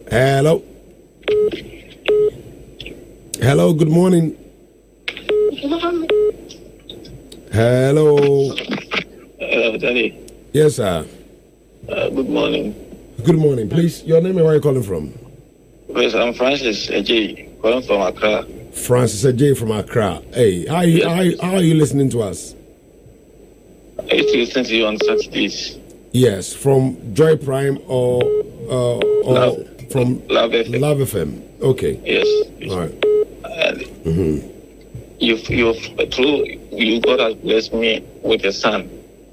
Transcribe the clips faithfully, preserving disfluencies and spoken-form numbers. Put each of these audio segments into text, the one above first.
Hello. Hello, good morning. Hello. Hello, Daddy. Yes, sir. Uh, good morning. Good morning. Please, your name and where are you calling from? Yes, I'm Francis Ejay, calling from Accra. Francis Ejay from Accra. Hey, how are you, Yes. how, are you, how are you listening to us? I used to listen to you on Saturdays. Yes, from Joy Prime or uh, or Love. from Love F M. Love F M. Okay. Yes. All right. And Mm-hmm. you've, you've, through you, God has blessed me with a son.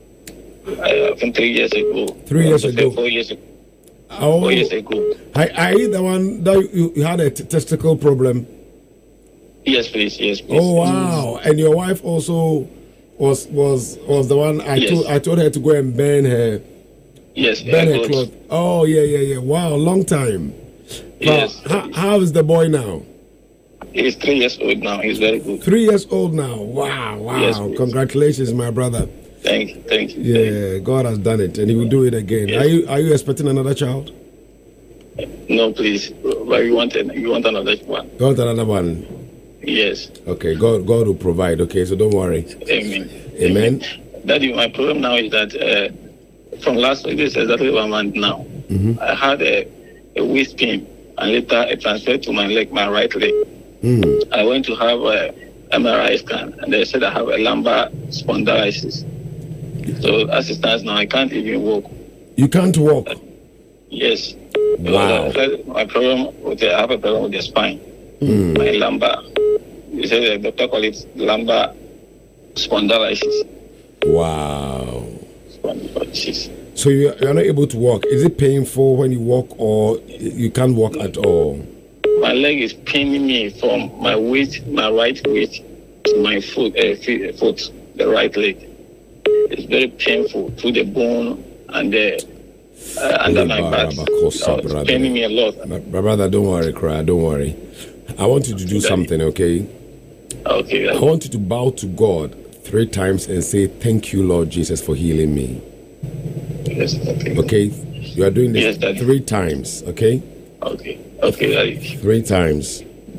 I, I think three years ago. Three years I ago. Four years ago. Oh, Four years ago. I, I the one that you, you had a t- testicle problem. Yes, please. Yes, please. Oh wow! And your wife also was was was the one I Yes. told I told her to go and burn her Yes. burn uh, her God. cloth. Oh yeah yeah yeah! Wow, long time. Yes. Wow. How, how is the boy now? He's three years old now. He's very good. Three years old now. Wow wow! Yes, please. Congratulations, my brother. Thank you. Thank you. Yeah, God has done it, and He will do it again. Yes. Are you are you expecting another child? No, please. But you want, an, you want another one? You want another one? Yes. Okay, God God will provide. Okay, so don't worry. Amen. Amen. Daddy, my problem now is that uh, from last week, this is exactly one month now. Mm-hmm. I had a, a waist pain, and later it transferred to my leg, my right leg. Mm. I went to have a M R I scan, and they said I have a lumbar spondylosis. So as it stands now, I can't even walk. You can't walk. Yes. Wow. So my problem with the, I have a problem with the spine, Mm. my lumbar. You said the doctor call it lumbar spondylosis. Wow. Spondylosis. So you are not able to walk. Is it painful when you walk, or you can't walk at all? My leg is paining me from my waist, my right waist, to my foot, uh, feet, foot, the right leg. It's very painful through the bone and the uh, under my back. So it's paining me a lot. My, my brother, don't worry, cry. Don't worry. I want you to do something, okay? Okay. I want you to bow to God three times and say, "Thank you, Lord Jesus, for healing me." Yes. Okay. Okay? You are doing this Yes, Daddy. three times, okay? Okay. Okay. Daddy. Three times.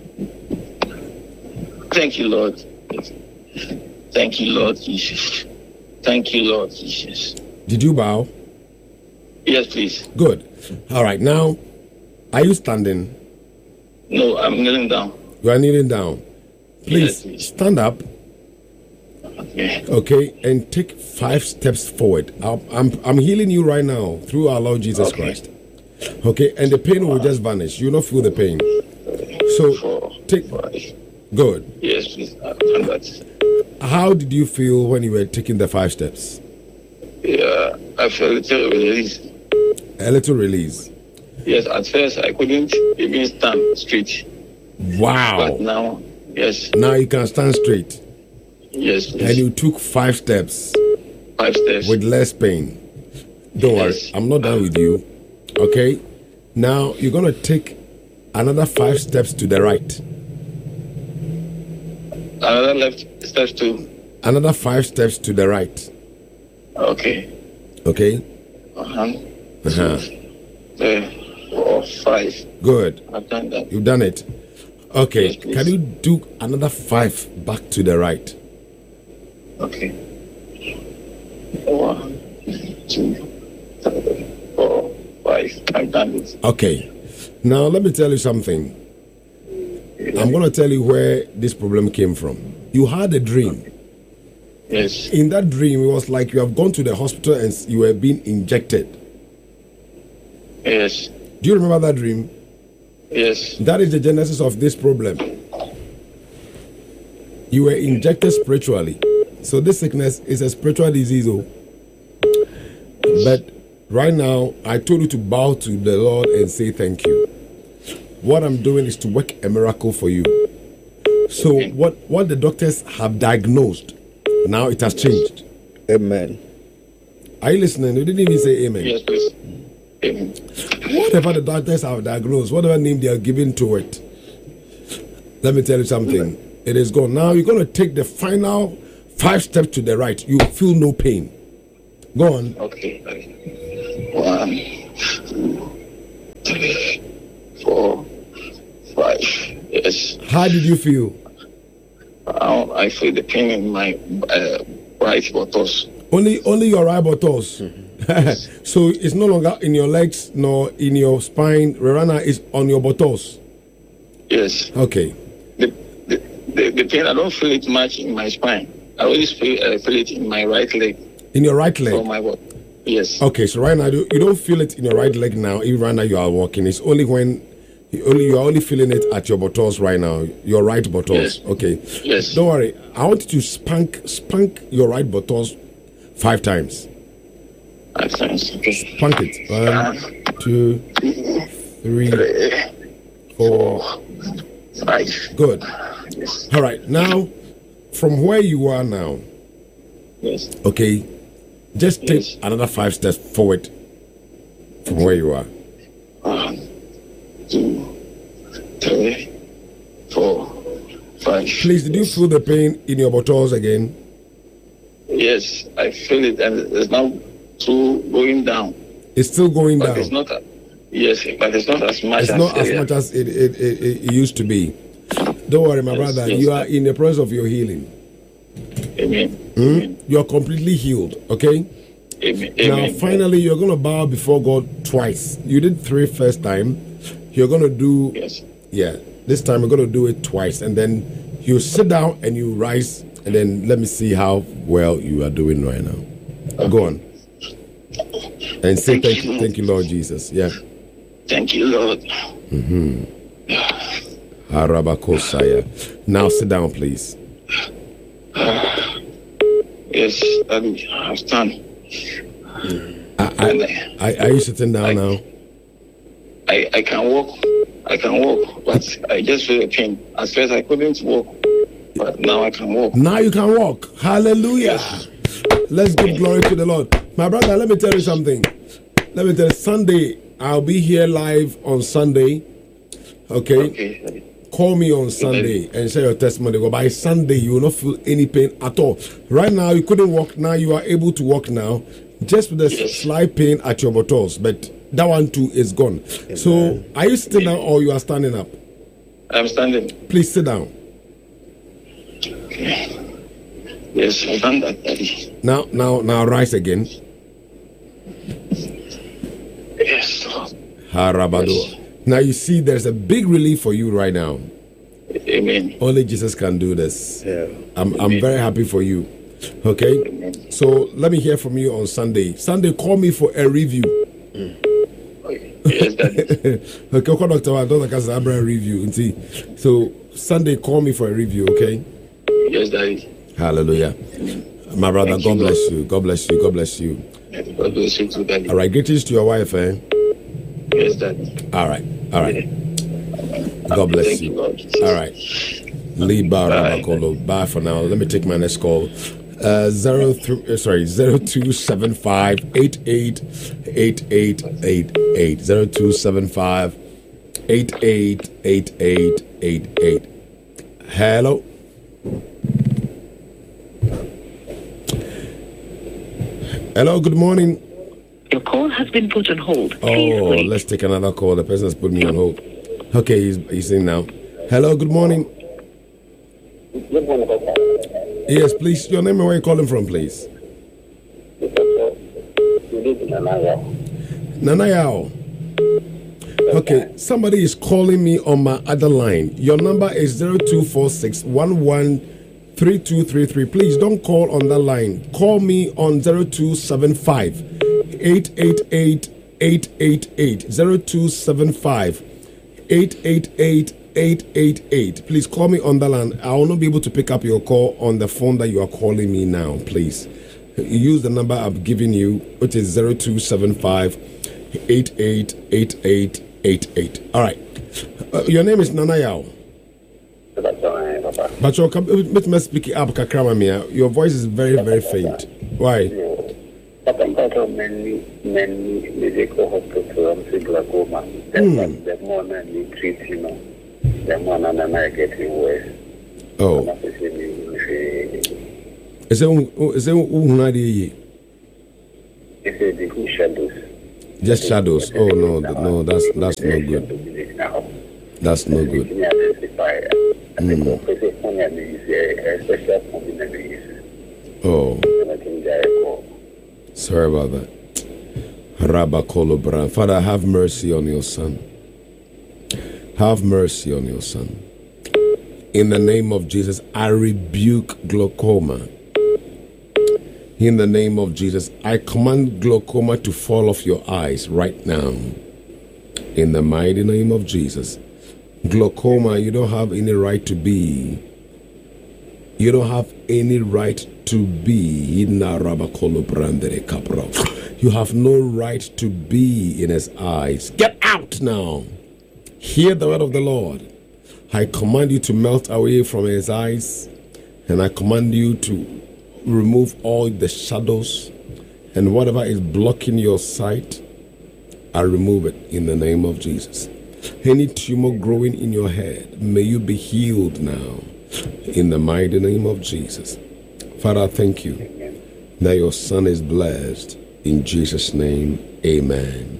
Thank you, Lord. Thank you, Lord Jesus. Thank you, Lord Jesus. Did you bow? Yes, please. Good. All right. Now, are you standing? No, I'm kneeling down. You are kneeling down. Please Yes, please. stand up. Okay. Okay, and take five steps forward. I'm, I'm, I'm healing you right now through our Lord Jesus Okay. Christ. Okay, and the pain will just vanish. You'll not feel the pain. So, Four, take, five. good. Yes, please. I've done that. How did you feel when you were taking the five steps? Yeah, I felt a little release. A little release. Yes, at first I couldn't even stand straight. Wow. But now, yes, Now you can stand straight. yes, And yes. you took five steps Five steps. with less pain. Don't worry, Yes. I'm not done with you. Okay? Now you're going to take another five steps to the right. Another left steps too. Another five steps to the right. Okay. Okay? Uh-huh. Uh-huh. Three, four, five. Good. I've done that. You've done it. Okay. Yes, please. Can you do another five back to the right? Okay. One, two, three, four, five. I've done it. Okay. Now let me tell you something. I'm going to tell you where this problem came from. You had a dream. Yes. In that dream, it was like you have gone to the hospital and you were being injected. Yes. Do you remember that dream? Yes. That is the genesis of this problem. You were injected spiritually. So this sickness is a spiritual disease. Oh. But right now, I told you to bow to the Lord and say thank you. What I'm doing is to work a miracle for you. So what, what the doctors have diagnosed, now it has changed. Amen. Are you listening? You didn't even say amen. Yes, please. Amen. Whatever the doctors have diagnosed, whatever name they are giving to it, let me tell you something. It is gone. Now you're going to take the final five steps to the right. You feel no pain. Go on. Okay. One, two, three, Yes. How did you feel? Uh, I feel the pain in my uh, right buttocks. Only, only your right buttocks. Mm-hmm. So it's no longer in your legs nor in your spine. Rerana is on your buttocks. Yes. Okay. The, the, the, the pain, I don't feel it much in my spine. I always feel, uh, feel it in my right leg. In your right leg? For my butt. Yes. Okay, so right now you you don't feel it in your right leg now. Even right now you are walking. It's only when you only you are only feeling it at your buttocks right now. Your right buttocks. Yes. Okay. Yes. Don't worry. I want you to spank spank your right buttocks five times. Five times. Okay. Spank it. One, two, three, four, five. Good. Yes. All right. Now, from where you are now. Yes. Okay. Just take Yes. another five steps forward from where you are. One, two, three, four, five. Please, did you feel the pain in your buttocks again? Yes, I feel it, and it's now too going down. It's still going But down. it's not. A, yes, but it's not as much. It's as not as uh, much as it, it, it, it used to be. Don't worry, my Yes, brother. yes. You are in the process of your healing. Amen. Hmm? Amen. You are completely healed. Okay. Amen. Now, Amen. finally, you're going to bow before God twice. You did three first time. You're going to do. Yes. Yeah. This time we're going to do it twice, and then you sit down and you rise, and then let me see how well you are doing right now. Okay. Go on. And say Thank thank you. you, thank you, Lord Jesus. Yeah. Thank you, Lord. Harabakosaya. Now sit down, please. Yes, Daddy, I've done. I, I, I, are you sitting down I- now? I, I can walk. I can walk, but I just feel a pain. At first, I couldn't walk, but now I can walk. Now you can walk. Hallelujah. Let's give glory to the Lord. My brother, let me tell you something. Let me tell you, Sunday, I'll be here live on Sunday. Okay? Okay. Call me on Sunday and share your testimony. But by Sunday, you will not feel any pain at all. Right now, you couldn't walk. Now you are able to walk now. Just with the Yes. slight pain at your buttocks. But that one too is gone. So, are you sitting down or you are standing up? I'm standing. Please sit down. Yes, I've done that, Daddy. Now, now, now rise again. Yes, Lord. Harabado. Yes. Now you see there's a big relief for you right now. Amen. Only Jesus can do this. Yeah. I'm I'm very happy for you. Okay? Amen. So let me hear from you on Sunday. Sunday, call me for a review. Yes, Daddy. Okay, call Doctor I don't have a review. And see. So Sunday, call me for a review, okay? Yes, Daddy. Hallelujah. My brother, Thank God you, bless Lord. you. God bless you. God bless you. God bless you too, Daddy. All right, greetings to your wife, eh? Yes, Daddy. All right. All right. God bless Thank you. you, Lord. All right. Liba Bye. Rabakolo. Bye for now. Let me take my next call. Uh, zero three. Uh, sorry, zero two seven five eight eight eight eight eight eight zero two seven five eight eight eight eight eight eight. Hello. Hello. Good morning. Your call has been put on hold. Oh, Please wait. let's take another call. The person has put me on hold. Okay, he's, he's in now. Hello, good morning. Yes, please. Your name and where you calling from, please. Nanayao. Okay, somebody is calling me on my other line. Your number is zero two four six one one three two three three. Please don't call on that line. Call me on zero two seven five eight eight eight eight eight eight zero two seven five eight eight eight eight eight eight. Please call me on the line. I will not be able to pick up your call on the phone that you are calling me now. Please use the number I've given you, which is zero two seven five eight eight eight eight eight eight. All right. Uh, your name is Nanayao. But your let me speak up, Kakramamia. Your voice is very, very faint. Why? Many, many medical hospitals, glaucoma. The more they treat him, the more they getting worse. Oh. Is it is it It's a big shadows. just shadows? Oh no, no, that's that's not good. That's no good. Mm. Oh. Sorry about that. Rabakolo Bran. Father, have mercy on your son. Have mercy on your son. In the name of Jesus, I rebuke glaucoma. In the name of Jesus, I command glaucoma to fall off your eyes right now. In the mighty name of Jesus. Glaucoma, you don't have any right to be. You don't have any right to be. You have no right to be in his eyes. Get out now. Hear the word of the Lord. I command you to melt away from his eyes, and I command you to remove all the shadows and whatever is blocking your sight. I remove it in the name of Jesus. Any tumor growing in your head, may you be healed now in the mighty name of Jesus. Father, I thank you that your son is blessed. In Jesus' name, amen.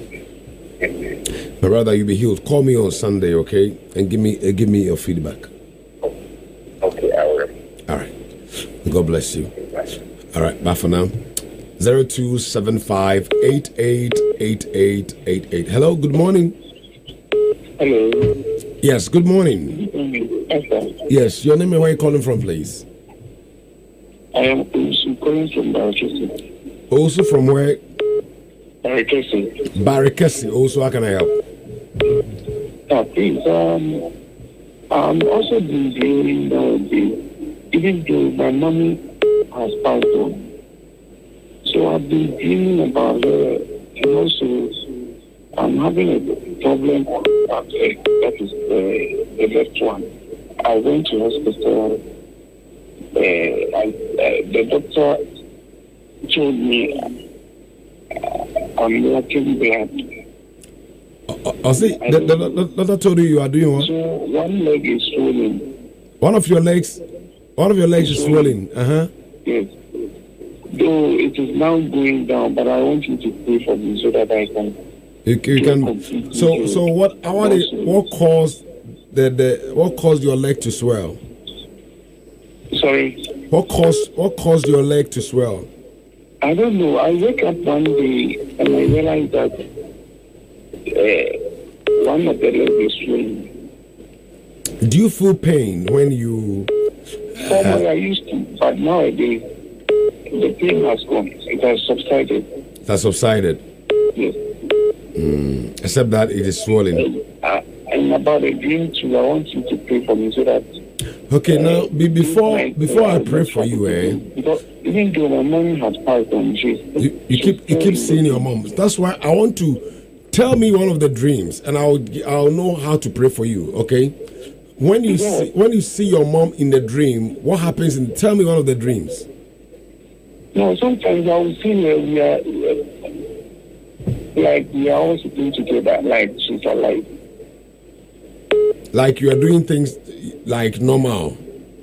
My brother, you be healed. Call me on Sunday, okay? And give me uh, give me your feedback. Okay, I will. All right. God bless you. All right, bye for now. zero two seven five eight eight eight eight eight eight. Hello, good morning. Hello. Yes, good morning. Yes, your name and where you calling from, please? I am also calling from Barakesi. Also from where? Barakesi. Barakesi. Also, how can I help? Uh, please, um, I'm also been dealing with the, even though my mommy has passed on. So I've been dealing about her, and also I'm having a problem that, that is the, the left one. I went to hospital. Uh, and, uh, the doctor told me uh, I'm lacking blood. Uh, uh, see, the, the, the, the doctor told you you are doing what? So one leg is swollen. One of your legs, one of your legs is swollen. Uh huh. Yes. Though it is now going down, but I want you to pray for me so that I can. You, you can. So, so what? What, is, what caused the, the what caused your leg to swell? Sorry. What caused what caused your leg to swell? I don't know. I wake up one day and I realize that uh, one of the legs is swollen. Do you feel pain when you? Formerly I used to, but nowadays the pain has gone. It has subsided. It has subsided. Yes. Mm. Except that it is swollen. And, uh, and about the dream too, I want you to pray for me so that. Okay, uh, now be, before like, before uh, I pray for you, eh? Because even though my mom has passed on, she's you, you keep you keep seeing your mom. That's why I want to tell me one of the dreams, and I'll I'll know how to pray for you. Okay. When you yeah. see when you see your mom in the dream, what happens? In tell me one of the dreams. No, sometimes I will see her. We are like we are all sitting together, like she's alive. Like you are doing things like normal.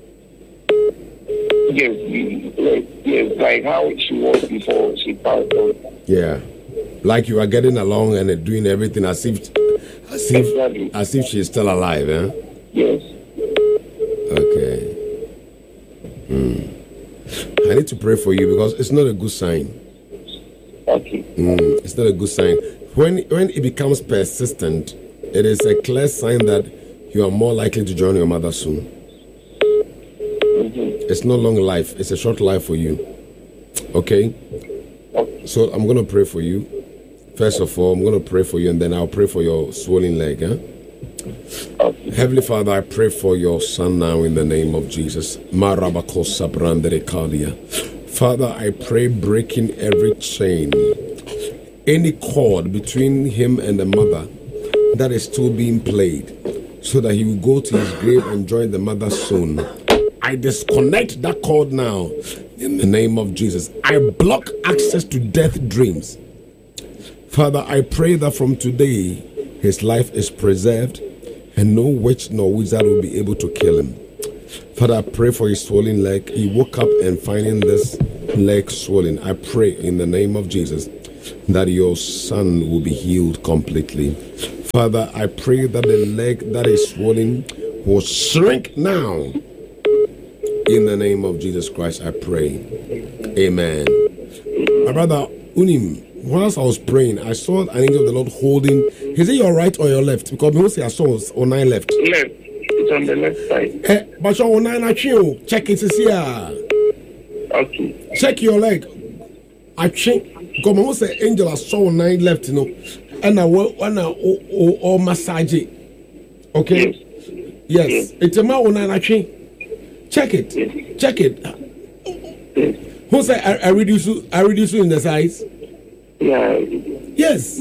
Yes, like, yes, like how she was before she passed on. Yeah, like you are getting along and doing everything as if as if Exactly. as if she's still alive, eh? Yes. Okay. Hmm. I need to pray for you because it's not a good sign. Okay. Mm, it's not a good sign. When when it becomes persistent, it is a clear sign that you are more likely to join your mother soon. Mm-hmm. It's no long life. It's a short life for you. Okay? Okay. So I'm going to pray for you. First of all, I'm going to pray for you and then I'll pray for your swollen leg. Eh? Okay. Heavenly Father, I pray for your son now in the name of Jesus. Father, I pray breaking every chain, any cord between him and the mother that is still being played, so that he will go to his grave and join the mother soon. I disconnect that cord now in the name of Jesus. I block access to death dreams. Father, I pray that from today his life is preserved and no witch nor wizard will be able to kill him. Father, I pray for his swollen leg. He woke up and finding this leg swollen. I pray in the name of Jesus that your son will be healed completely. Father, I pray that the leg that is swollen will shrink now. In the name of Jesus Christ, I pray. Amen. My brother Unim, whilst I was praying, I saw an angel of the Lord holding. Is it your right or your left? Because mostly I saw was on nine left. Left. It's on the left side. Eh, but your on nine, check it here. Okay. Check your leg. I check. Because most the angel I saw on nine left, you know, and I will and I or massage it. Okay. Yes. yes. It's a man on nine. Check it. Yes. Check it. Yes. Who say I, I reduce you? I reduce you in the size. Yeah. Yes.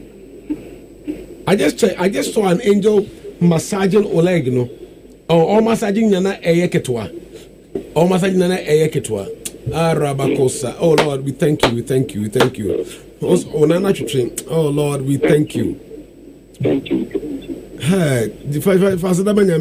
I just check. I just saw an angel massaging Oleg, you know, or, or massaging Nana Eyeketwa, or massaging Nana Eyeketwa. Ah, Rabakosa. Oh Lord, we thank you. We thank you. We thank you. Oh Nana Chuchin. Oh Lord, we thank you. Thank you. Hey, if I if I said that when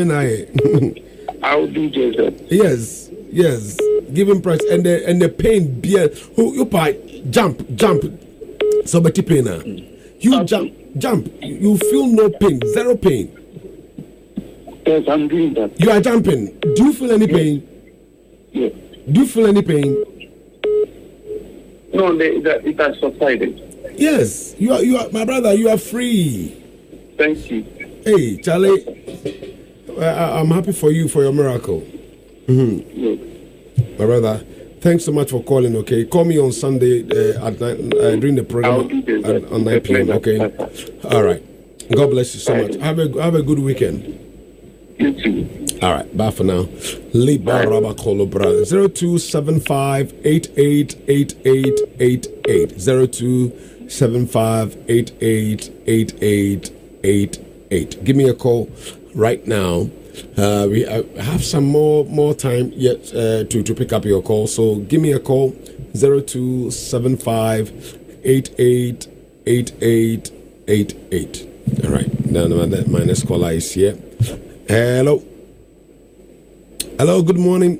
I'll do Jesus. Yes. Yes, give him praise and the and the pain beer. Who you buy jump jump so but pain now. You okay. jump jump. You feel no pain, zero pain. Yes, I'm doing that. You are jumping. Do you feel any pain? Yes. Do you feel any pain? No, the, the, it has subsided. Yes, you are. You are my brother. You are free. Thank you. Hey, Charlie, I, I'm happy for you for your miracle. Mm-hmm. Yes. My brother, thanks so much for calling. Okay, call me on Sunday uh, at nine, uh, during the program at, on nine p.m. Okay, all right. God bless you so much. Have a have a good weekend. You too. All right, bye for now. Lead by Rabba Kolobra zero two seven five eight eight eight eight eight eight zero two seven five eight eight eight eight eight eight. Give me a call right now. Uh, we uh, have some more more time yet uh, to to pick up your call. So give me a call zero two seven five eight eight eight eight eight eight. All right. Now my next caller is here. Hello. Hello. Good morning.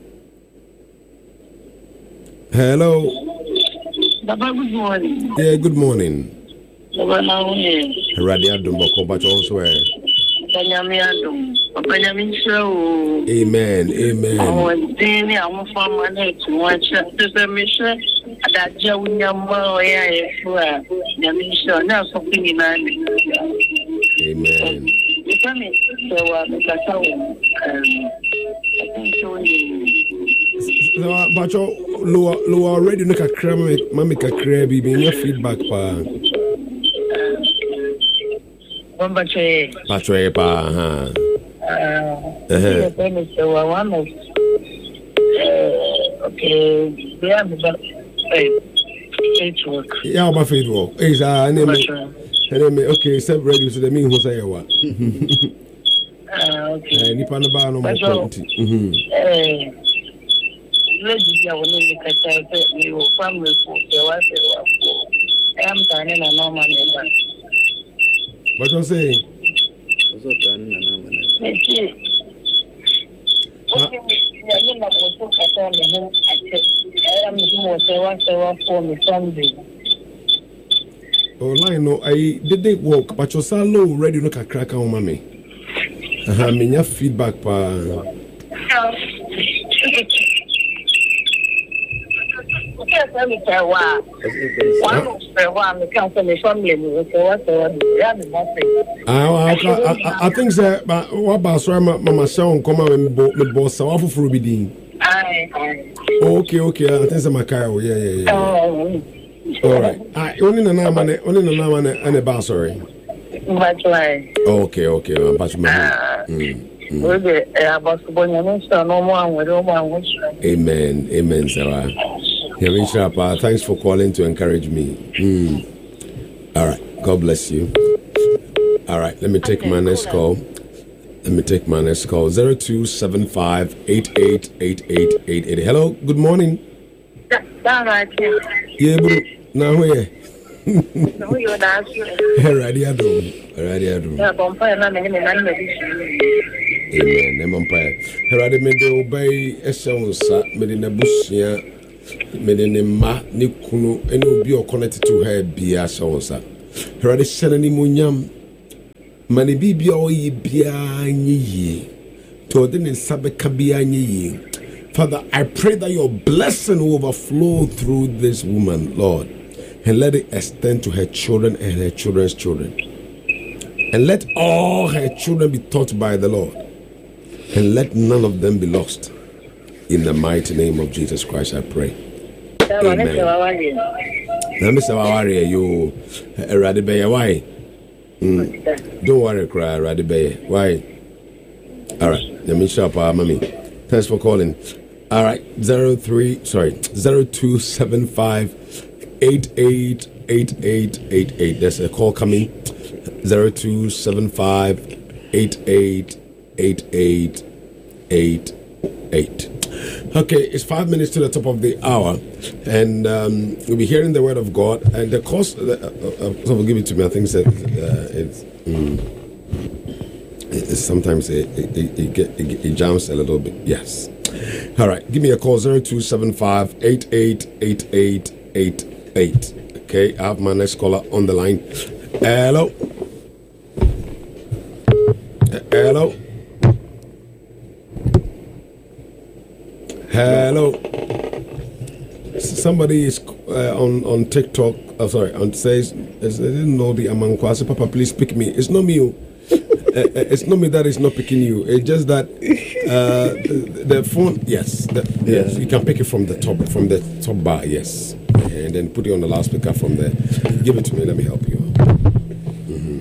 Hello. Baba, good morning. Yeah. Good morning. Baba, now here. Radio Dumboko, but also. Amen. Amen. Amen. But you lower lower already look at crab mama kakra bi your feedback pa. Bombache. Patwe pa ha. Uh, uh-huh. So one of uh, okay, we have the faith work. Yeah, my faith work. Is uh name okay, set ready so the mean who say what. Uh okay. Ni pa na ba no mo twenty. Mhm. Eh. Lady ya woni ni ka say say you family for the what I am turning na mama neba. What you say? Also turning na mama neba. Okay. Okay, ya ni na ko so ka say me him ate. I am mo say what say what for me Sunday. Oh, line no, I did they walk, but you're so low ready to crack on mommy. Uh-huh, me your feedback pa. I, I, I think that what about sorry mama show come and me boss so for for be okay, okay, I think my car. Yeah, yeah, yeah. Oh. All right. I only na na man, only na na man and a bar sorry. But why? Okay, okay, I'm back to my. Amen, amen, Sarah. Yeah, Papa, thanks for calling to encourage me. Mm. All right, God bless you. All right, let me take okay, my next call. Let me take my next call. Zero two seven five eight eight eight eight eight eight. Hello, good morning. Yeah, bro. Now where? No, you're not. Ready, I do. Ready, I do. Amen. Empire. Herade me de obey a sound sat me in a bush here. Medenema Nikunu and will be connected to her Bia Shawsa. Her addition Munyam Mani Bibia or ye Bia ye. Todin in Sabekabia ye. Father, I pray that your blessing will overflow through this woman, Lord, and let it extend to her children and her children's children. And let all her children be taught by the Lord, and let none of them be lost. In the mighty name of Jesus Christ, I pray. Amen. You, why? Don't worry, cry, Radibay. Why? All right, let me shop, mommy. Thanks for calling. All right, zero three, sorry, zero two seven five eight eight eight eight eight eight. There's a call coming. Zero two seven five eight eight eight eight eight eight. Okay, it's five minutes to the top of the hour, and um, we'll be hearing the word of God. And the course, uh, uh, uh, give it to me. I think that uh, it's, mm, it's sometimes it it, it, it, it it jumps a little bit. Yes. All right, give me a call zero two seven five eight eight eight eight eight eight. Okay, I have my next caller on the line. Hello. Hello. Hello. Somebody is uh, on on TikTok. Oh, sorry, on says I didn't know the Amankwasi. Papa, please pick me. It's not me. uh, it's not me that is not picking you. It's just that uh, the, the phone. Yes, the, yeah. yes, you can pick it from the top from the top bar. Yes, and then put it on the loudspeaker from there. Give it to me. Let me help you. Mm-hmm.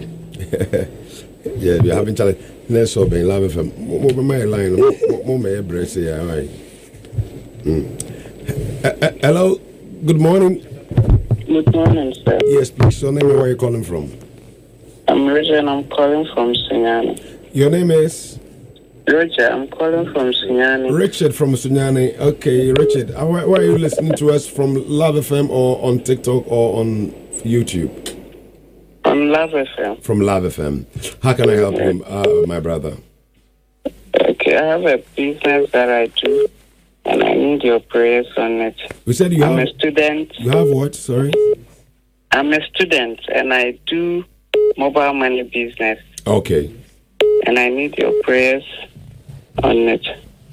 Yeah, we're having challenge. Let's so be love from my line. More may brace here, right? Mm. Uh, uh, hello, good morning. Good morning, sir. Yes, please. Your name and where are you calling from? I'm Richard and I'm calling from Sunyani. Your name is? Richard, I'm calling from Sunyani. Richard from Sunyani. Okay, Richard. Uh, why, why are you listening to us from Love F M or on TikTok or on YouTube? On Love F M. From Love F M. How can I help you, uh, my brother? Okay, I have a business that I do. And I need your prayers on it. We said you I'm have... a student. You have what? Sorry? I'm a student and I do mobile money business. Okay. And I need your prayers on it.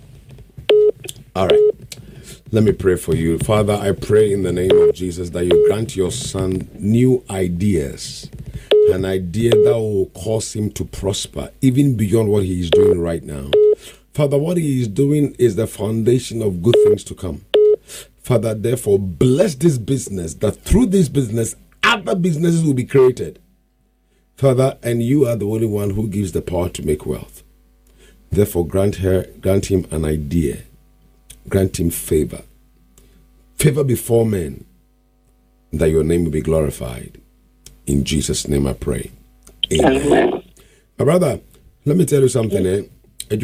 All right. Let me pray for you. Father, I pray in the name of Jesus that you grant your son new ideas. An idea that will cause him to prosper, even beyond what he is doing right now. Father, what he is doing is the foundation of good things to come. Father, therefore, bless this business, that through this business, other businesses will be created. Father, and you are the only one who gives the power to make wealth. Therefore, grant her, grant him an idea. Grant him favor. Favor before men, that your name will be glorified. In Jesus' name I pray. Amen. Amen. My brother, let me tell you something, eh? It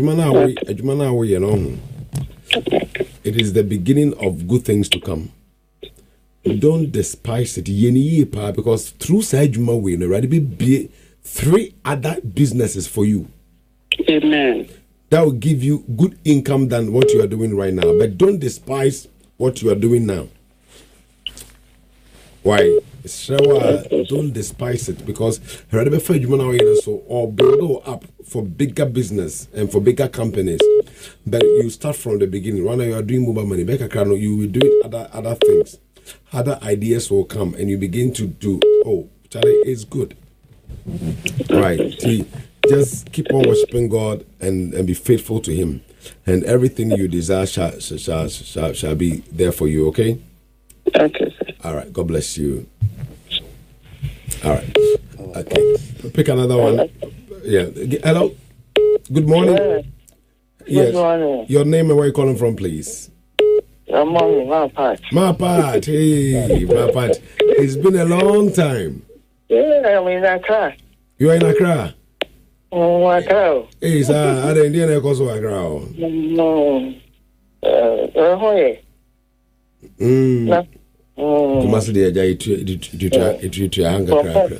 is the beginning of good things to come. Don't despise it. Because through Sajuma we already be three other businesses for you. Amen. That will give you good income than what you are doing right now. But don't despise what you are doing now. Why? Don't despise it, because so or build up for bigger business and for bigger companies. But you start from the beginning. Right now you are doing mobile money. You will do other other things. Other ideas will come, and you begin to do. Oh, Charlie, it's good. Right? See, just keep on worshiping God and, and be faithful to Him, and everything you desire shall shall shall, shall be there for you. Okay. Okay, sir. All right. God bless you. All right. Okay. Pick another one. Yeah. Hello. Good morning. Yeah. Yes. Good morning. Your name and where you calling from, please? Good morning, Mapat. Mapat. Hey, Mapat. It's been a long time. Yeah, I'm in Accra. You are in Accra? Oh, Accra. Hey, sir. I didn't know you were Accra. No. Uh, where? Hmm. Kumasi de aja itu itu itu itu hanga krakra.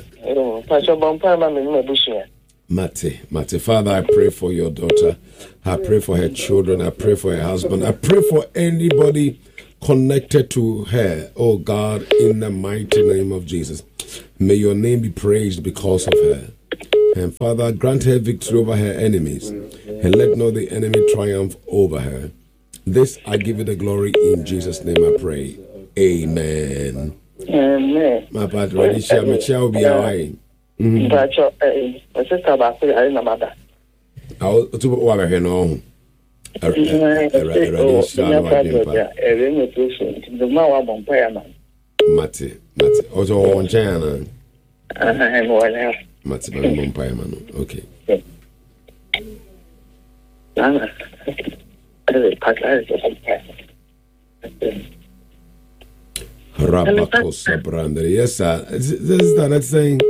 Mate, Mate, Father, I pray for your daughter. I pray for her children. I pray for her husband. I pray for anybody connected to her, oh God, in the mighty name of Jesus. May your name be praised because of her. And Father, grant her victory over her enemies, and let not the enemy triumph over her. This I give you the glory in Jesus' name I pray. Amen. Amen. My part, ready, shall me shall be away. But your sister back to the mother. I'll to what I hear no. Ready, shall the Mawa Bompire man. Mati, Mati, also on China. I'm one else. Mati, Bompire man. Okay. Rabako Sabrandere. Yes, sir. This is the next thing.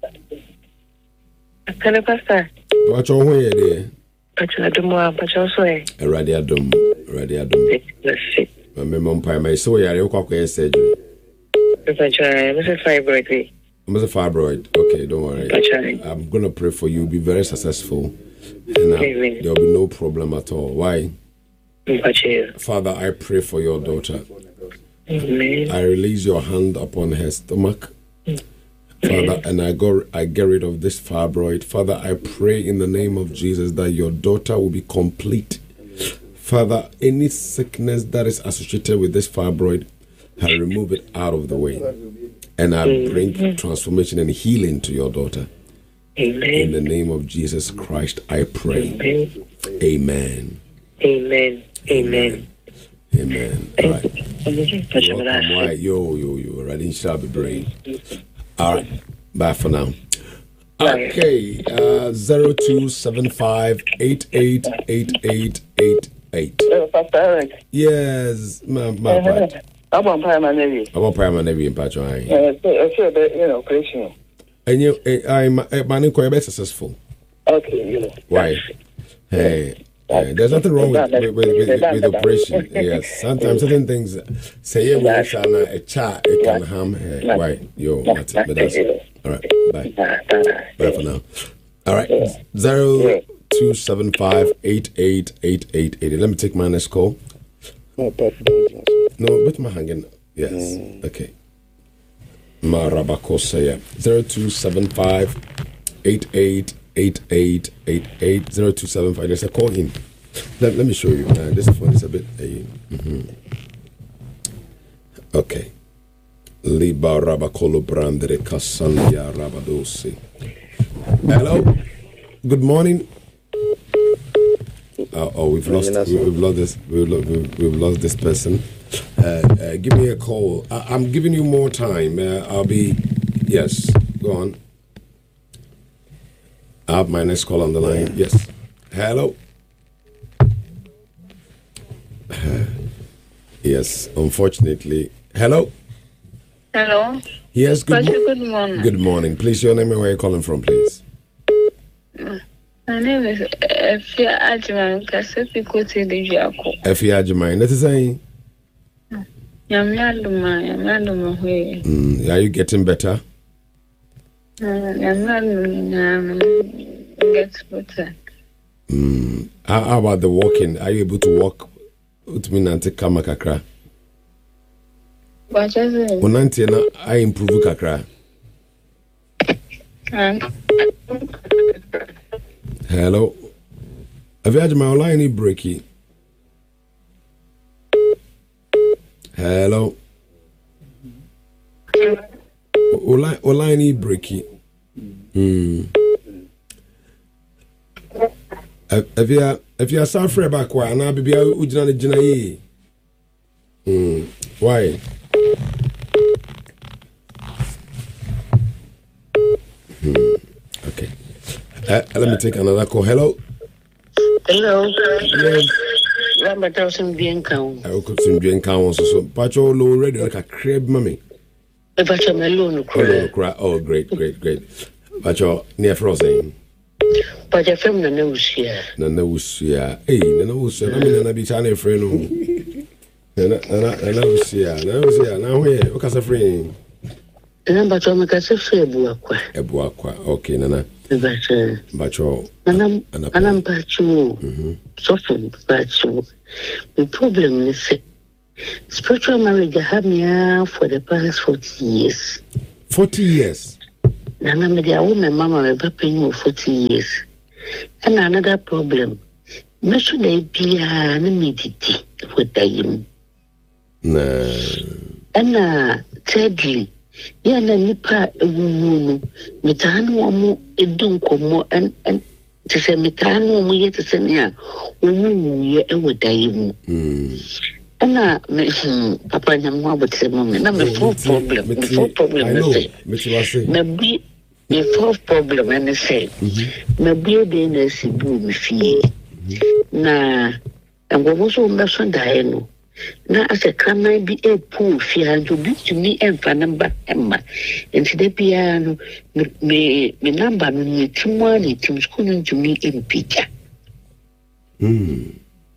Can I pass that? Watch your way there. But I do more, but also a radiadum, radiadum. let's see. My mom, my so yeah, you cock surgery. If I try, Missus Fibroid. I'm a fibroid. Okay, don't worry. I'm gonna pray for you. Be very successful, and I, there'll be no problem at all. Why? Father, I pray for your daughter. Amen. I release your hand upon her stomach, Father, and I go. I get rid of this fibroid. Father, I pray in the name of Jesus that your daughter will be complete. Father, any sickness that is associated with this fibroid, I remove it out of the way, and I bring transformation and healing to your daughter. Amen. In the name of Jesus Christ, I pray. Amen. Amen. Amen. Amen. All right. Welcome. Why? Yo, yo, yo. Ready? Shall be brave. All right. Bye for now. Okay. Uh, zero two seven five eight eight eight eight eight eight. Pastor Eric. Yes, my my part. I'm on Prime Navy. I'm on Prime Navy in Patron. I feel that, you know, Christian. And you, I'm my quite successful. Okay, you know. Why? Hey. Uh, there's nothing wrong with with, with, with, with operation. Yes, sometimes certain things say we shall not a chat it can harm. Uh, why? Yo, that's it. But that's it. All right. Bye. Bye for now. All right. Zero two seven five eight eight eight eight eight. Let me take my next call. No, but my hanging. Yes. Okay. Marabako yeah. Zero two seven five eight eight. Eight eight eight eight zero two seven five. There's a call in. Let, let me show you. Uh, this phone is a bit. Uh, mm-hmm. Okay. Liba Rabakolo Brandere Kasandia Rabadosi. Hello. Good morning. Uh, oh, we've lost. We, we've lost this. We've, we've, we've lost this person. Uh, uh, give me a call. I, I'm giving you more time. Uh, I'll be. Yes. Go on. I have my next call on the line. Yes. Hello. Yes. Unfortunately. Hello. Hello. Yes. Good, mo- good morning. Good morning. Please, your name and where you're calling from, please. My name is Efia Ajiman Kasepi Koti Dijiako. Efia Ajiman. That is saying. Yamyaduma, Yamyaduma. Mm, are you getting better? I'm not get better. Mm. How, how about the walking? Are you able to walk? With me, Nanti Kama Kakra. But when Nanti na I improve Kakra. Hello. Have you had my online breaky? Hello. Online online breaky. Hmm. If you if you are suffering back why na be bia ujina na jina yi. Hmm. Why? Hmm. Okay. Uh, let me take another call. Hello. Hello. Yes. I'm a thousand being count. I could some being count so Pacho low radio like a crab mommy. Pacho melon cry. Oh, great, great, great. Pacho near frozen. But your family knows here. Nana was here. Hey, Nana was here. I mean, Nana be China friend. Nana, Nana was here. Nana was here. Now, where? What kind of friend? Number to make us a free buakwa. A buakwa. Okay, Nana. Bacho. Anam, Anam Bacho. Soften Bacho. The problem is spiritual marriage I have me for the past forty years. Forty years. Nana me the woman mama me papa you forty years. And another problem. Me should they be a meetiti with them. Nah. And uh thirdly, yeah na nipa ewu me tan wo mo edun komo and and to say me tan wo mo yet to say ya wo mu ye e wodai mu. And uh, Papa, I'm more about the moment. I'm a full problem. The full problem. I know. Maybe the full problem, and I say, maybe the nurse boom fee. Na, and what was on the Sunday? Now, as a can I be a poor fear to be to me and for number Emma, and to the piano, me, me number, me, tomorrow, to school to me in picture. Hmm.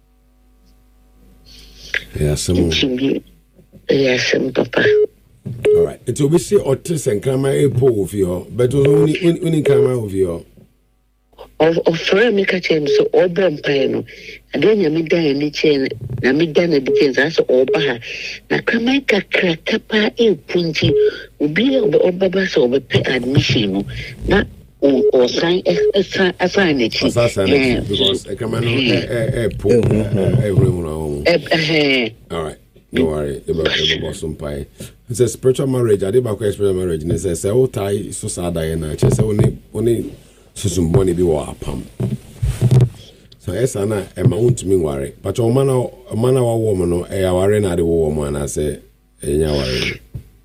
Yes, some yes, Papa. All right. It will be say Otis and Kama a pool of you, but only only Kama of you. Of of me catch him so all burn pano. And then you made down any chain, and made down the details as all bar. Now, Kamaka crackapa a punty will be over Babas over pay admission. Not or sign a sign it because I come a pool everyone. All right. Don't worry about some pie. It's a spiritual marriage. I did back spiritual marriage. And it says, oh, tie so sad. I and I just only only some money be war pump. So, yes, I know a mount to me worry. But your man, a man or woman, or a worry, not the woman, I say, in your worry.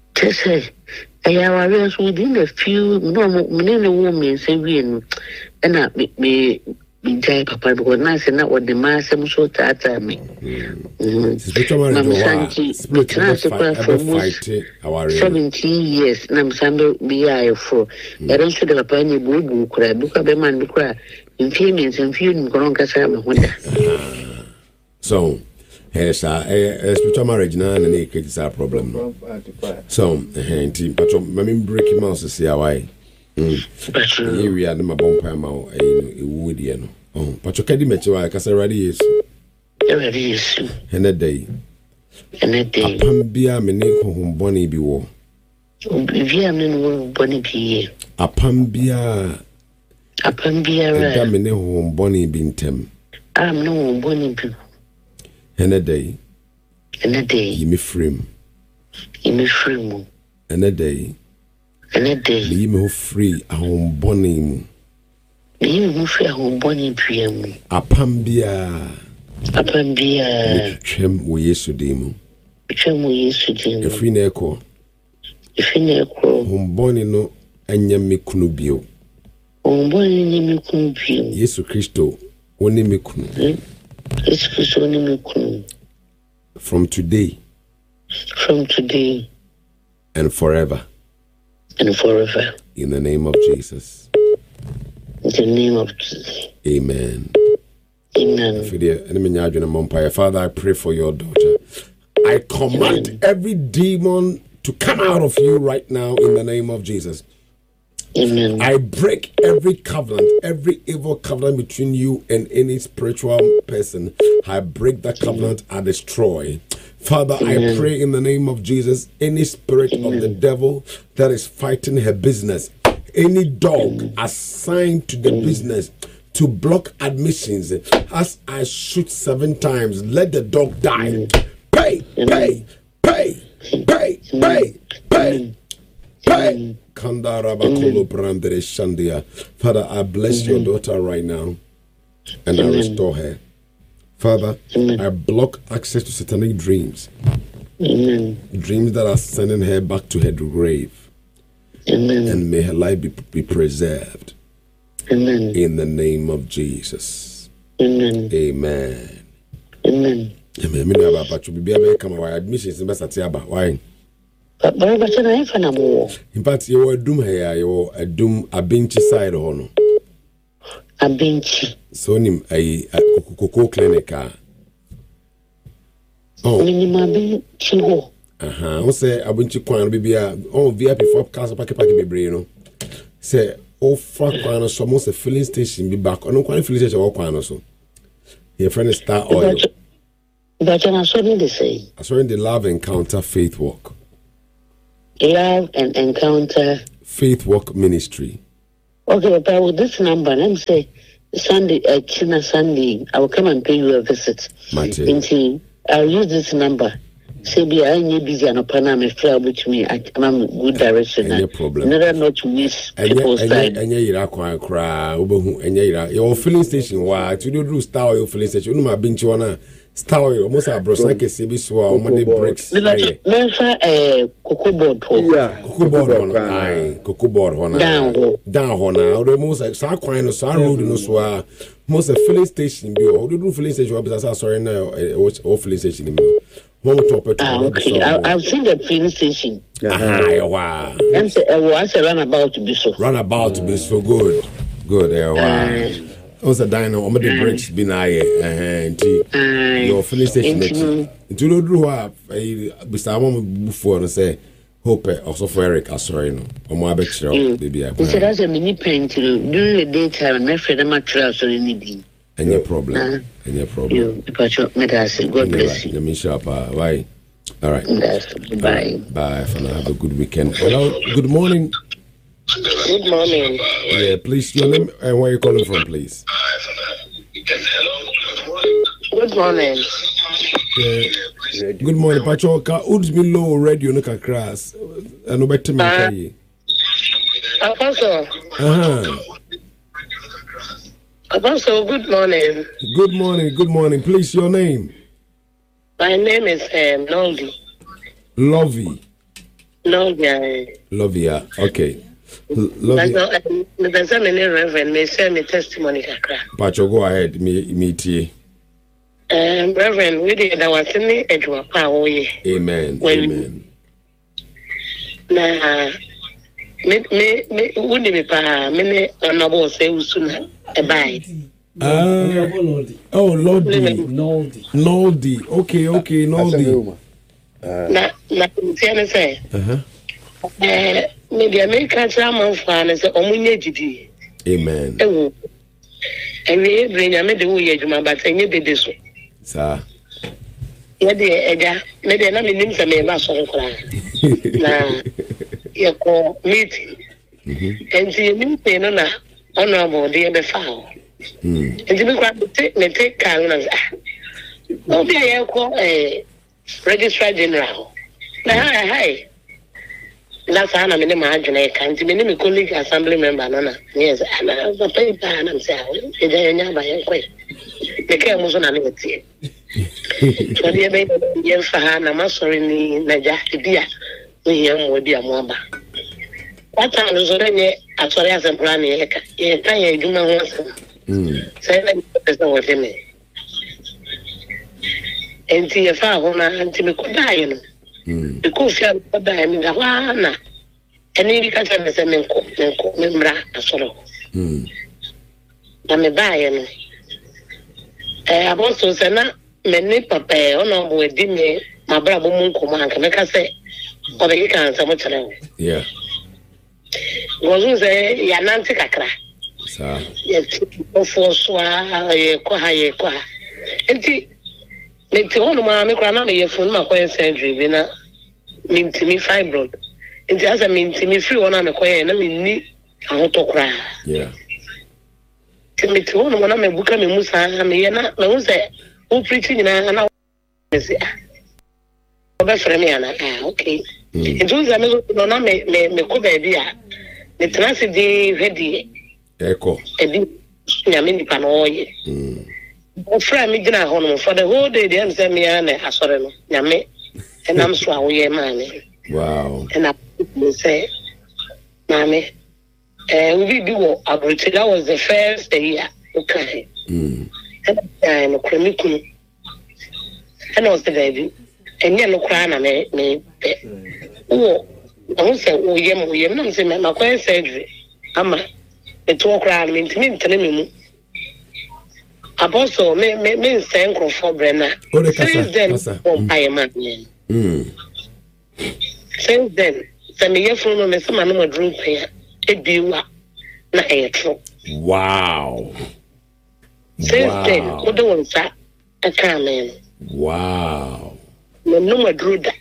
I was within a few no many women say we and I me me die Papa because now say not what the mass am so that me. Spiritual marriage seventeen years nam sambe be I for I don't should have any boo kura buka be man kura in females and few nkoron kasa me honda. So yes, a spiritual marriage now and it is a problem. So, hey, but I'm breaking mouse see how I. Here we are, my bomb pama, a wood, you know. Oh, but you can't imagine why I can say ready is. Ready is. And a day. And a day. Upon be a minute whom Bonnie be war. Via men Bonnie be. Upon be a. Upon be a minute whom Bonnie been tem. I'm no Bonnie be. And a day. And a day. You me frame. You me frame. And a day. And a day. You me free a home bonny. You me free a home bonny dream. A pambia. A pambia. Chem we yesterday. Chem we yesterday. A free neco. A free neco. Home bonny no anya me kunubio. Home bonny me kunubio. Yesu Christo. Only me kunu. From today, from today, and forever, and forever, in the name of Jesus. In the name of Jesus. Amen. Amen. Father, I pray for your daughter. I command Amen. Every demon to come out of you right now in the name of Jesus. Amen. I break every covenant, every evil covenant between you and any spiritual person. I break that covenant. I destroy. Father, Amen. I pray in the name of Jesus, any spirit Amen. Of the devil that is fighting her business, any dog Amen. Assigned to the Amen. Business to block admissions, as I shoot seven times, let the dog die. Amen. Pay, pay, pay, pay, pay, pay, pay. Father, I bless your daughter right now and I restore her. Father, I block access to satanic dreams. Dreams that are sending her back to her grave. And may her life be, be preserved. In the name of Jesus. Amen. Amen. Amen. Why? In fact, you were doom here, you were a doom a benchy side on a benchy. So, him a cocoa clinic. Oh, minimum. Uh huh. What's say a benchy quan be a oh V I P for Castle Packet Packet be brain. Say, oh, fuck, quan so almost a filling station be back on no quite filling station or quan so. Your friend is Star Oil. But I'm sorry to say. I'm sorry, the Love Encounter Faith Walk. Love and Encounter Faith Walk Ministry. Okay, but with this number, let me say Sunday, uh, China Sunday, I will come and pay you a visit. Until I'll use this number. Say, be I need busy and upon I'm a flower with me. I'm good direction. No problem. Never not to miss people's time. And you're crying, cry, and you're filling station. Why to do star oil filling station? No, I've been to one star oil, almost a brosake, C B swell, Monday bricks. Never a cocoa board. Yeah, cocoa board on a cocoa board on down, down on a almost like Sarquine or Sar Road in Oswa. Most a filling station be all the filling station because I saw now or filling station in the Ah, okay. I, I've seen the filling station. Ah, wow. And say, uh, what's a runabout to be so? Runabout to be so good. Good, eh, wow. Also, Dino, I'm the bricks been aye, and your filling station. Do you know what? Besides, I'm before and say, Hope also for Eric, I sorry, no, or my big show, baby. I said, that's a mini paint during the daytime, my friend, I'm a trash or anything. Any problem? Any problem? You, because God bless you. Let me shop. Bye. All right. Bye. Bye. For now, have a good weekend. Hello. Good morning. Good morning. Yeah, please, your name and where you calling from, please. Good morning. Yeah. Good morning, Pacho. Ka Uds below radio no kakras. Ano better me kai. Apostle. Uh-huh. Apostle, good morning. Good morning, good morning. Please, your name. My name is um, Noldi. Lovey. Noldi. Lovia. Okay. Lovey. There's a many reverend may send me testimony. Pacho, go ahead. Me, me, tea. Um, Reverend, we did that was in the edge of power. Amen. Amen. Nah, me, me, me, wouldn't be pa, me, honorable say, soon. Bye. Uh, oh, Lordy. Noldi. Noldi. Okay, okay, Noldi. Na, na, tiene say. Uh-huh. Eh, maybe American chairman fan is a omunye jidi. Amen. Eh, and we bring a made the way you but I need this. Sir. Yeah, the Edda, maybe I'm in some mason cry. Now, you call meeting. And see, you pay no na. Honorable dear the foul. And to be quite take me take calendars. No be a call a registrar general. Now, hi. That's how I'm in the margin. I can't be a colleague assembly member. No, yes, and I was a paper and I'm saying, it's by a way. The care was on a little tea. So the baby, yes, I'm not sorry, Naja, dear. We will be a mobile. What time is already as far as I'm planning? I can't do my own. Say, there's no with me. And see if I want to until me could die. Because you're dying in the one. And then you can't have a member as well. I'm a buyer. I've also said, many papa, honorable with me, my brother Munko man can make us say, or you can't so much. Yeah. Was a Yananti Kakra. Sir. Yes, for Swa, a Koha, Koha. And see, it's all my Mikranami, your phone, my coin surgery, Vina, mean to me fibroid. It doesn't mean to me free one on a coin, I mean, me, I want to cry. Yeah. To me, to one when I'm a book, I mean, Musa, I mean, I was there, who preaching, and I was there. Okay. It was a little no me me me ko baby a the transit dey ready echo e bi nyame nipa no oye mm o fra me gina ho no for the whole day dem say me an asore no nyame and I'm so away man. Wow. And I say mami eh we be wo abrochi that was the first year okay mm and no kremiku and was the baby and you no cry na me me oh I say oh yem oh yem no say me ma kwa surgery ama it to cry me ntimi ntene me mu apostle me me me stand for brena since then I am man mm since then say me yefun no me say ma no ma drum pay e biwa na e tro wow since then what do want say I come in Wow. No no aduru da.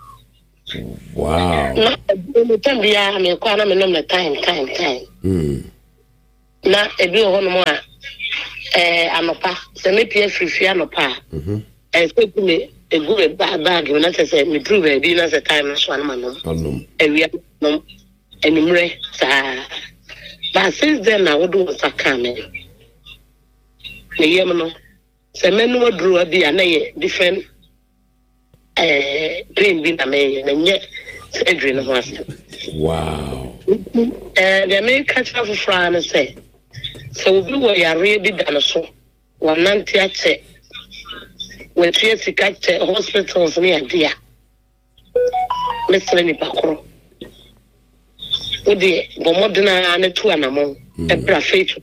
Wow. Na no time bia me kwa na me no time time time. Mm. Na ebi ho no mo a eh anopa se me pie frifia anopa. Mhm. Eh se ku me egu e bag na se se me dru ba bi na se time so anoma no. Anum. Ewia no enumre sa. But since then I would do sakame. Ne yem no se me no aduru abi na ye different eh dream bi na me na nye surgery no was. Wow. Eh the American travel for say so we were yare bi da no so wananti ache we tue sika che hospitals ni adia mesre ni pakoro odi bomodena na tu anamo e bra faith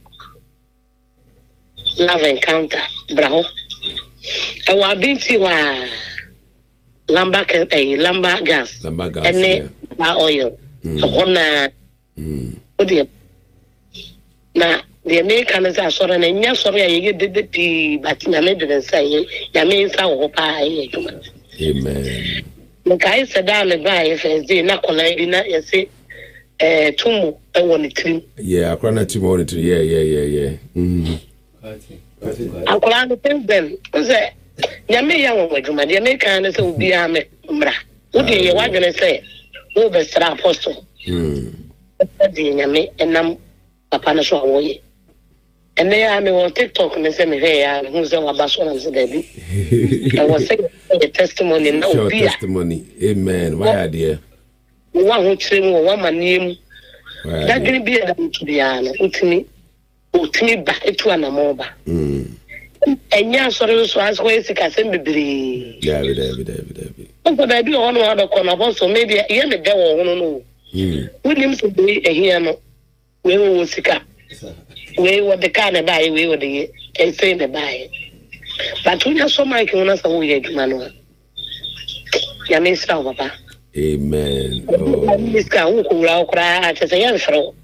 love encounter braho e wa binti wa lamba eh lamba gas lamba gas ene ba oil so na mm odi na the American is a sort of a young sorry, I get the P, but I made it say, Yamin Sao Pie. Amen. The guy said down the guy, if they not colliding, you say, eh, two, I want it to. Yeah, I can't two more to, yeah, yeah, yeah, yeah. Mm. I could understand them. I said, Yami young with you, my dear American is will be a mra. What do you want to say? Oh, the star apostle. Hmm. Yami, and I'm Papa na so away. And they are me on TikTok and they say me hey, who's on about one of the baby. I was saying a testimony no sure testimony. Amen. Why are there? One who train one man name. That didn't be a to be honest. Utimi, utimi back to an amoba. Hmm. And yeah, sorry, so as well as I can be. Yeah, be there, be there, be there. But I do on other corner, so maybe I am the devil. No, no. Hmm. Williams to be a here. We will sika. We were the kind of buy, we were the say the buy. But we are so much on us, we are Manuel. Yamis, Papa. Amen. This guy who will cry as a young fellow.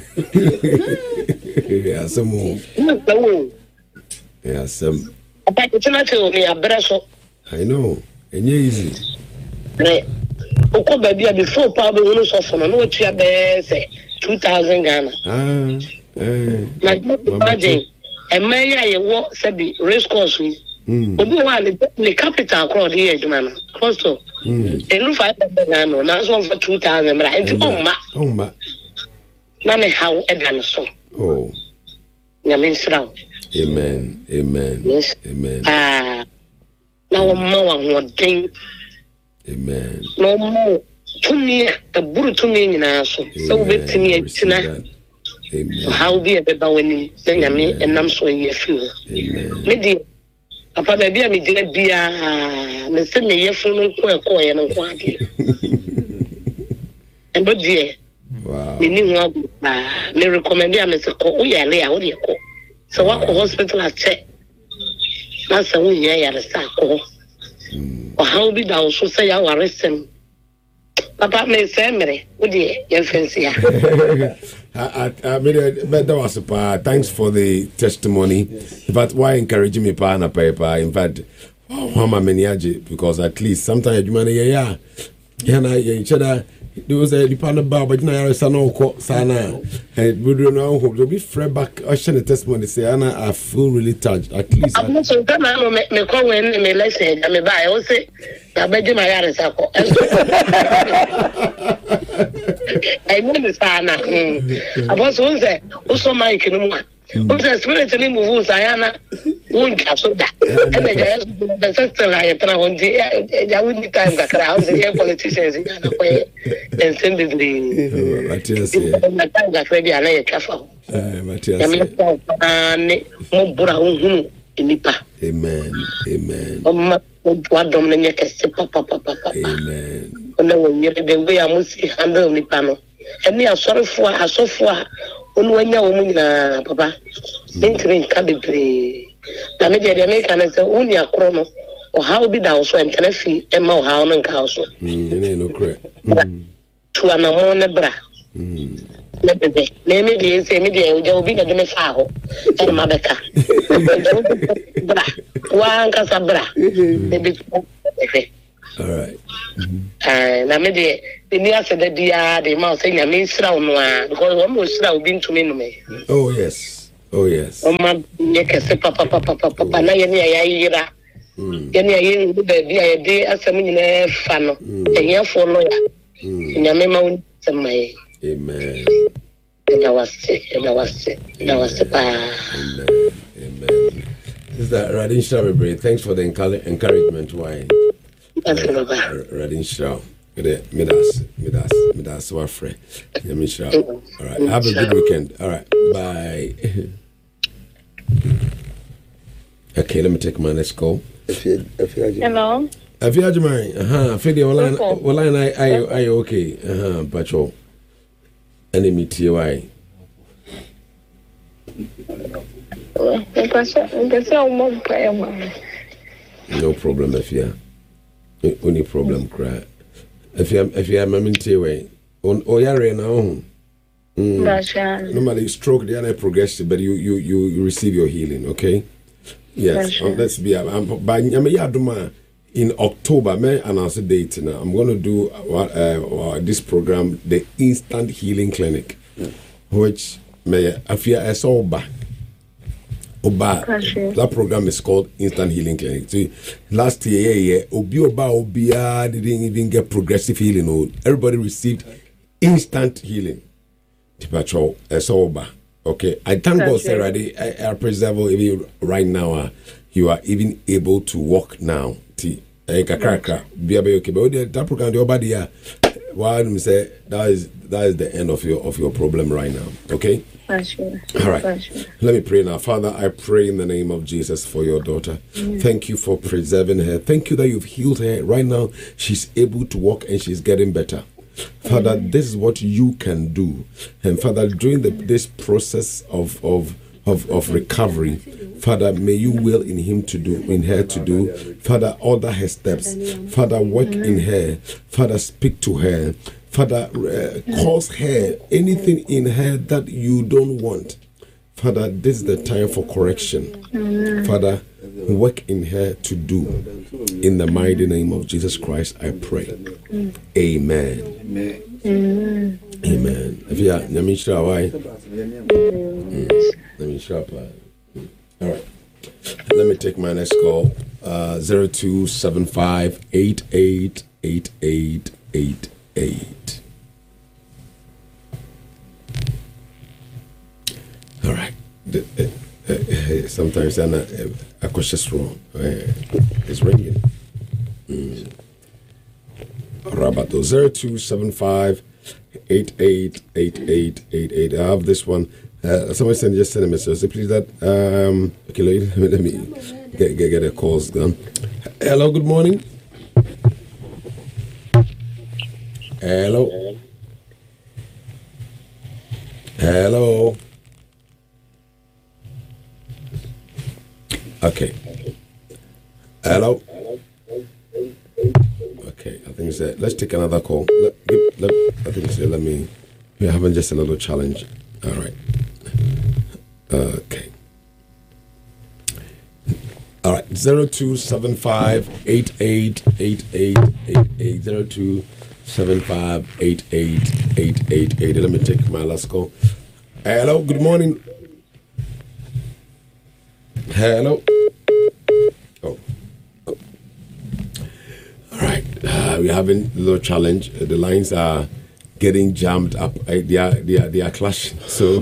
Yeah, some more. Yeah, some. But it's not only a brasso. I know. And you easy. Oko baby before probably will suffer no what you say two thousand Ghana. Ah, eh. Like imagine a mayor you walk sabi race course we. Obi one the capital crowd here man. Close to. Mm. E no five Ghana na so for two thousand but I think oh ma. Oh ma. Na me how e dan so. Oh. Yamin sraw. Amen. Amen. Yes. Amen. Ah. Na wo ma wa hodin. Amen. No more to me, the Buru to me in our so. So wait to me, Tina. Amen. How be a baby when you me and I'm so in your few. Amen. Maybe upon a beer, me did be a Mister Mayor from Coy and Quanti. And but dear, wow. Me knew what me recommend you, Mister Co. We are lay out your co. So what hospital I check. That's a way I had a sack. Or how be thou so say I arrest him? Papa may say, Mary, would you, your fancy? I mean, but that was a part. Thanks for the testimony. In fact, why encouraging me, pa na paper? In fact, oh, I'm a maniac because at least sometimes you money, yeah, yeah, yeah, each other. There was a dependent bar, but now it's an old sana. And we don't know who will be free back. I share the testimony. Say, Anna, I feel really touched. At least I'm not so good. I'm going to call when me listen. I'm buy. I say, I bet you my yard is a co. I know the sana. I was also also my kinuma. Who's a spirit in move? Sayana won't capture that. And the sister, I on the I wouldn't time that crowd, the politicians in Ghana and send it the time that ready and lay a careful. Amen. Amen. What Dominic is papa papa. Amen. When the way I must handle the panel. And me are sorry for her so far. When you're woman, Papa, entering cabin. The media American is only a chrono, or how be thou so and can I feel Emma Hound and Council? No, correct. To an amona bra, Maybe, maybe say maybe there will be no me faho. And my beka. Bra. One casabra. Maybe. All right. And I made the the near said that the mouse saying I mean slow no because one was slow being to me. Oh yes. Oh yes. Oh my yeke papa papa papa na ye ni ayira. Ye ni ayi do baby ayi dey asem nyina fa no. E yan fo no ya. Nyame ma won semai. Amen. That was it. That was it. That was it. Amen. Amen. Sister Radin Shrabebre, thanks for the encouragement. Why? Radin Shra. Midas, Midas, Midas, Wafre. All right. Have a good weekend. All right. Bye. Okay, let me take my next call. Hello. Afiajimai. Uh-huh. Fidi, well, I, I, I, okay. Uh-huh. Patrol. Enemy T Y. No problem if you only problem cry. If you if you are mammy T Y. On Oyare now. Normally stroke the other progressive, but you you you receive your healing, okay? Yes. Um, let's be um, by in October, may announce a date now. I'm going to do uh, uh, this program, the Instant Healing Clinic, mm. which may I fear I saw Oba. Oba. That program is called Instant Healing Clinic. See, last year, yeah, Obi Oba Obia didn't even get progressive healing. Everybody received instant healing. Tipacho, I saw Oba. Okay, I thank God, Sarah. I, I preserve even right now. Uh, you are even able to walk now. That program the body why say that is that is the end of your of your problem right now. Okay? Sure. All right. Sure. Let me pray now. Father, I pray in the name of Jesus for your daughter. Mm. Thank you for preserving her. Thank you that you've healed her. Right now, she's able to walk and she's getting better. Father, mm. this is what you can do. And Father, during the, this process of of Of, of recovery, Father, may you will in him to do, in her to do. Father, order her steps. Father, work in her. Father, speak to her. Father, uh, cause her anything in her that you don't want. Father, this is the time for correction. Father, work in her to do. In the mighty name of Jesus Christ, I pray. Amen. Amen. Amen. If you are, let me show why. Let me show up. All right. Let me take my next call. Uh, zero two seven five eight eight eight eight eight eight. All right. The, uh, uh, sometimes I'm not, uh, I question wrong. Uh, it's ringing. Mm. Rabato zero two seven five eight eight eight eight eight eight. I have this one. Uh, someone send just send a message. Say please that. Um, okay, let me, let me get get get a calls done. Hello, good morning. Hello. Hello. Okay. Hello. Okay, I think it's a, let's take another call. Let, let, I think it's a, let me. We're having just a little challenge. All right. Okay. All right. Zero two seven five eight eight eight eight eight eight zero two seven five eight eight eight eight eight. Let me take my last call. Hello. Good morning. Hello. Oh. oh. All right. Uh, we're having a little challenge. The lines are getting jammed up. Uh, they are they are they are clashing. So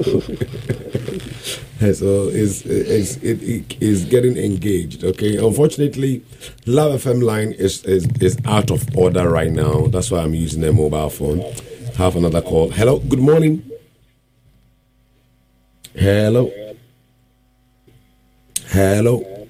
so it's, it's it, it is getting engaged. Okay. Unfortunately, Love F M line is, is is out of order right now. That's why I'm using a mobile phone. Have another call. Hello. Good morning. Hello. Hello.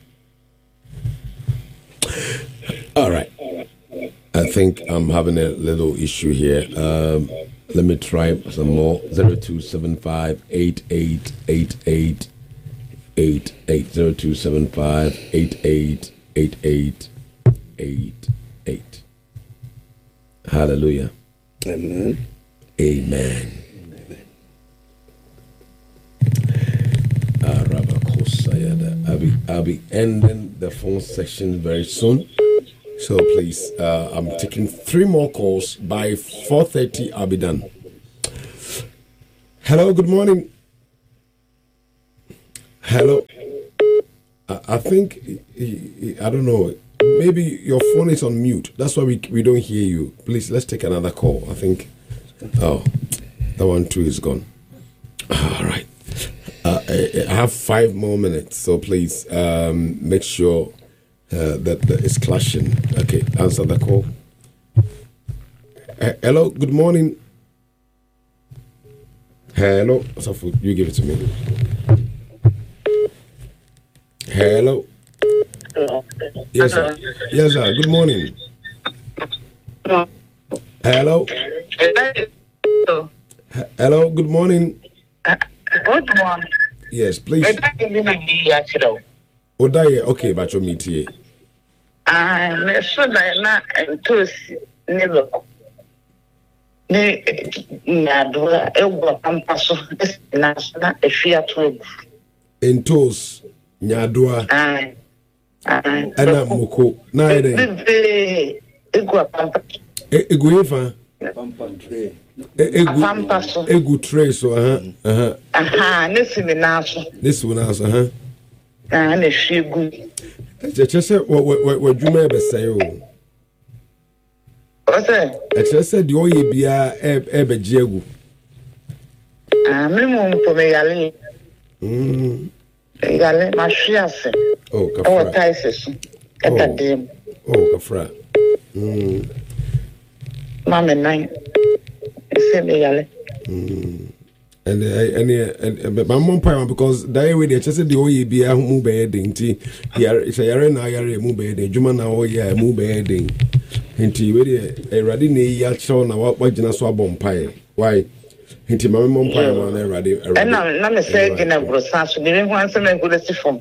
All right. I think I'm having a little issue here. Um, let me try some more. Zero two seven five eight eight eight eight eight eight zero two seven five eight eight eight eight eight eight. Hallelujah. Amen. Amen. I'll be I'll be ending the phone session very soon. So please, uh, I'm taking three more calls. By four thirty, I'll be done. Hello, good morning. Hello. I, I think, I don't know, maybe your phone is on mute. That's why we, we don't hear you. Please, let's take another call. I think, oh, that one too is gone. All right. Uh, I, I have five more minutes, so please um, make sure uh, that, that it's clashing. Okay, answer the call. Uh, hello, good morning. Hello, Safu, you give it to me. Hello. Hello. Yes, sir. Yes, sir. Good morning. Hello. Hello. Good morning. Good morning. Yes, please. Odaye, okay, but you meet here. I'm sure that not entos never. Ne Nyadua ewa pampaso na na efia to. Entos Nyadua. Ah. Ah. Ana moko na ede. Egu pampaso. Egu efa. Pampantray. Egu pampaso. Egu tray so aha aha. Aha, nesi mi naso. Nesi mi naso aha. Ah, na figu. Eche se wo wo wo dwuma e be say o. What's that? Eche se di oye bia e e be jiegu. Ah, me mo mpo me yale. Mm. Yale ma hwiase. Oh, kafra. Oh, taises. Eta dem. Oh, kafra. Mm. Mama nine. Ese me yale. Mm. And and and my mom pay because that way they just say the oye bia mu be ding ti here say yare na yare mu be ding juma na oye mu be ding nti we dey erade na yi acho na wa gina so abompai why nti my mom pay ma na erade erade na na me say gina brosa so ni ho ansem na go si fom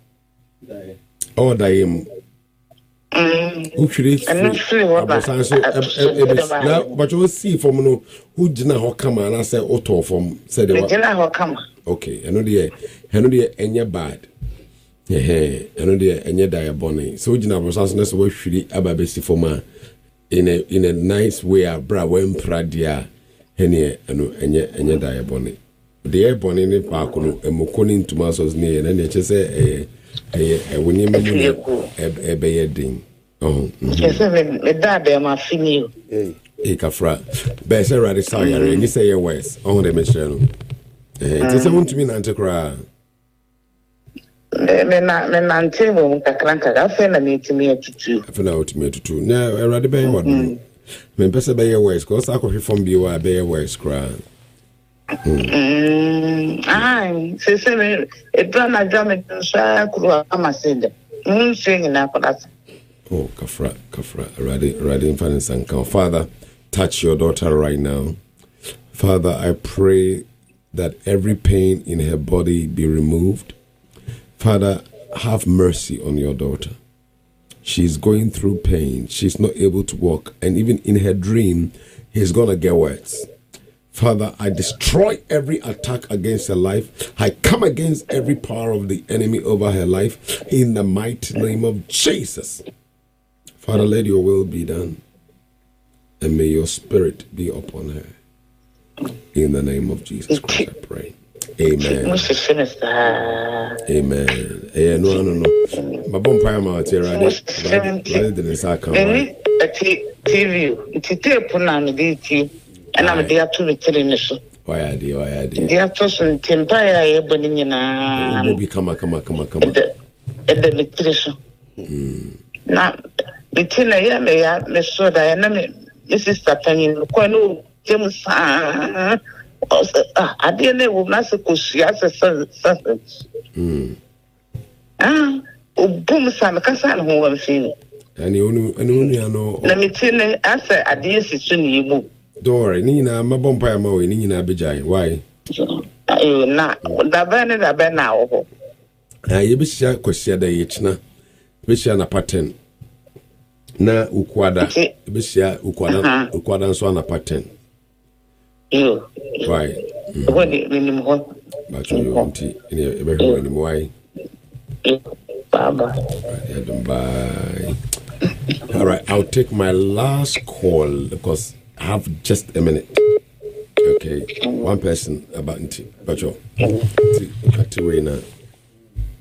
oh daim mm ukiri and free what ba na but you see from no who gina ho kama na say auto from say the gina ho kama okay eno dey eno dey enye bad eh eno dey enye diabone so gina brosa na so we hwiri ababesi from in a in a nice way abra when pradia ene eno enye enye diabone the ebone ni pa kono emokoni ntuma so ne na ne che say eh eh woni memu e be ye din oh yes me dad am afini eh e kafra be say ready say yare ni say ye west oh de me share no eh it say want to me na antekra me na me na ntemo kakranka afa na me timi atutu afa na otimi atutu na ready be what me pese be ye west cause akọ from bi wa be ye west kra Mm, ai, se se me, e plana jame sa kruwa kama sede. Mm, singi na kodasa. Oh, kafra, kafra, ready, ready in finance and count. Father, touch your daughter right now. Father, I pray that every pain in her body be removed. Father, have mercy on your daughter. She's going through pain. She's not able to walk. And even in her dream, he's going to get worse. Father, I destroy every attack against her life. I come against every power of the enemy over her life in the mighty name of Jesus. Father, let your will be done and may your spirit be upon her. In the name of Jesus Christ, I pray. Amen. Amen. Eh, no, no, no. My bonfire out here, right? Rather than this, I come. T V, it's a tape on the T V. And I'm there to return so. Why I did, why I did. They are tossing tempire, ebony na. Baby, come on, come on, come on, come on. At the electrician. Now, between a year, may I, Miss Soda, and Missus Satan, Quano, James, ah, I didn't know Massacus, yes, a son. Ah, boom, Sam, Cassan, who I'm feeling. And you know, let me tell you, answer at this is soon you move. Dore, Nina, my bonfire mow, Nina Bijay. Why? You not the banner, the banner. I be sure question the Yitna, Bishana pattern. Na Ukwada, Bishia Ukwada, Ukwada, so on a pattern. You. Why? What do you mean? But you want to, in a very why? Bye bye. Bye. All right, I'll take my last call because I have just a minute. Okay, one person about Nti. But you, Nti,